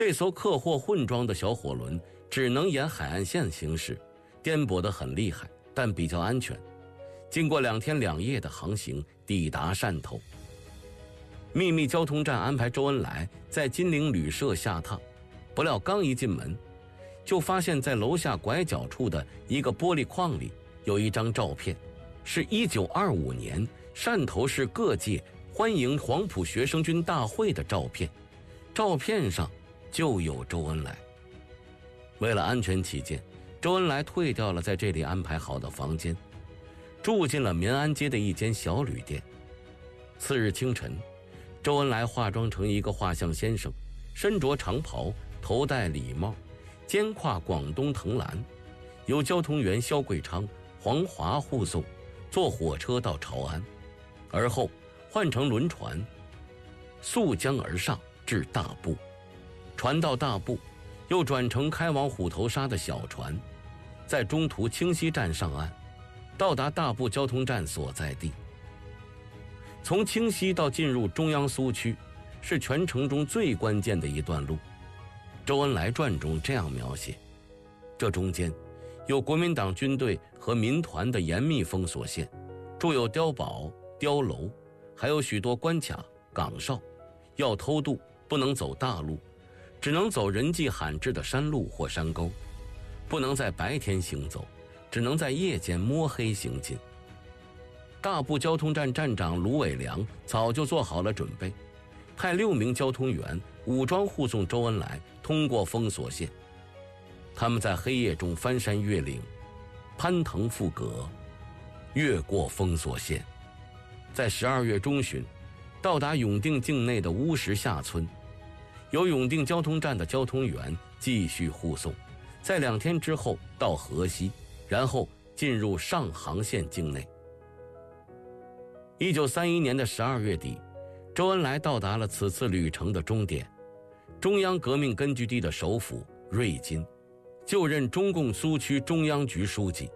这艘客货混装的小火轮只能沿海岸线行驶，颠簸得很厉害，但比较安全。经过2天2夜的航行，抵达汕头。秘密交通站安排周恩来在金陵旅社下榻，不料刚一进门，就发现在楼下拐角处的一个玻璃框里有一张照片，是1925年汕头市各界欢迎黄埔学生军大会的照片，照片上就有周恩来。为了安全起见，周恩来退掉了在这里安排好的房间，住进了民安街的一间小旅店。次日清晨，周恩来化妆成一个画像先生，身着长袍，头戴礼帽，肩挎广东藤篮，由交通员肖桂昌、黄华护送，坐火车到潮安，而后换乘轮船溯江而上至大埠，船到大埠，又转乘开往虎头沙的小船，在中途清溪站上岸，到达大埠交通站所在地。从清溪到进入中央苏区，是全程中最关键的一段路。周恩来传中这样描写：这中间有国民党军队和民团的严密封锁线，筑有碉堡、碉楼，还有许多关卡、岗哨。要偷渡不能走大路，只能走人迹罕至的山路或山沟，不能在白天行走，只能在夜间摸黑行进。大埠交通站站长卢伟良早就做好了准备，派6名交通员武装护送周恩来通过封锁线。他们在黑夜中翻山越岭，攀藤附阁，越过封锁线，在12月中旬到达永定境内的乌石下村，由永定交通站的交通员继续护送，在2天之后到河西，然后进入上杭县境内。1931年的12月底，周恩来到达了此次旅程的终点，中央革命根据地的首府瑞金，就任中共苏区中央局书记。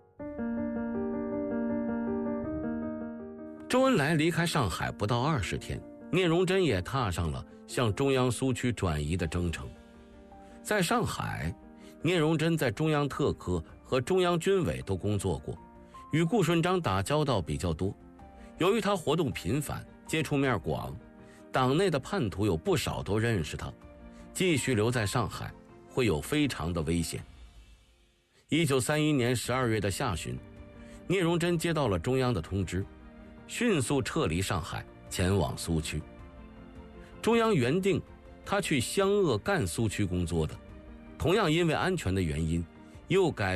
周恩来离开上海不到20天，聂荣臻也踏上了向中央苏区转移的征程。在上海，聂荣臻在中央特科和中央军委都工作过，与顾顺章打交道比较多。由于他活动频繁，接触面广，党内的叛徒有不少都认识他，继续留在上海会有非常的危险。1931年12月的下旬，聂荣臻接到了中央的通知，迅速撤离上海，前往苏区。中央原定他去湘鄂赣苏区工作的，同样因为安全的原因，又改